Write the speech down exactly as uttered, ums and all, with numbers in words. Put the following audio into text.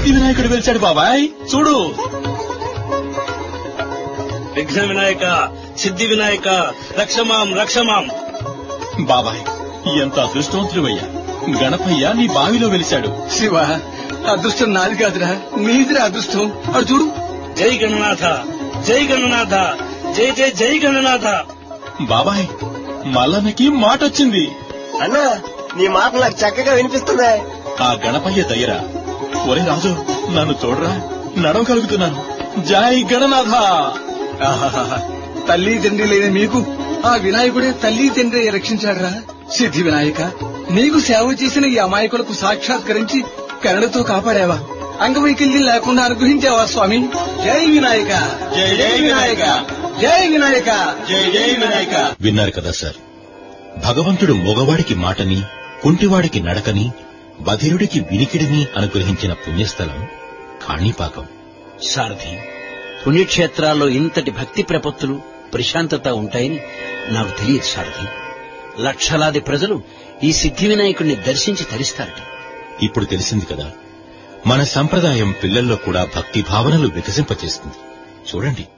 సిద్ధి వినాయకుడు వెలిచాడు బాబాయ్, చూడు. విఘ్న వినాయక, సిద్ధి వినాయక, రక్షమాం రక్షమాం. బాబాయ్, ఎంత అదృష్టవంతుడివయ్యా. గణపయ్య నీ బావిలో వెలిశాడు. శివ, అదృష్టం నాది కాదురా, నీదిరా అదృష్టం. అడు చూడు. జై గణనాథ, జై గణనాథ, జై జై జై గణనాథ. బాబాయ్, మల్లన్నకి మాట వచ్చింది. అన్నా, నీ మాట నాకు చక్కగా వినిపిస్తుందా? ఆ గణపయ్య దయ్యరా. ఒరే రాజు, నన్ను చూడరా, నడవగలుగుతున్నాను. జై గణనాథ. తల్లి తండ్రి లేని మీకు ఆ వినాయకుడే తల్లి తండ్రి రక్షించాడురా. సిద్ధి వినాయక, నీకు సేవ చేసిన ఈ అమాయకులకు సాక్షాత్కరించి కరుణతో కాపాడావా, అంగవైకల్యం లేకుండా అనుగ్రహించావా స్వామి. జై వినాయక, జై జై వినాయక, జై వినాయక, జై జై వినాయక. విన్నారు కదా సార్, భగవంతుడు మగవాడికి మాటని, కుంటివాడికి నడకని, బధిరుడికి వినికిడిని అనుగ్రహించిన పుణ్యస్థలం కాణిపాకం. సారథి, పుణ్యక్షేత్రాల్లో ఇంతటి భక్తి ప్రపత్తులు, ప్రశాంతత ఉంటాయని నాకు తెలియదు సారథి. లక్షలాది ప్రజలు ఈ సిద్ధి వినాయకుడిని దర్శించి తరిస్తారట. ఇప్పుడు తెలిసింది కదా, మన సంప్రదాయం పిల్లల్లో కూడా భక్తి భావనలు వికసింపచేస్తుంది. చూడండి,